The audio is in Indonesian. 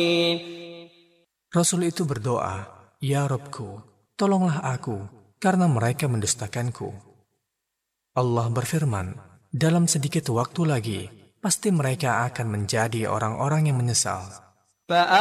Rasul itu berdoa, "Ya Rabbku, tolonglah aku, karena mereka mendustakanku." Allah berfirman, "Dalam sedikit waktu lagi, pasti mereka akan menjadi orang-orang yang menyesal."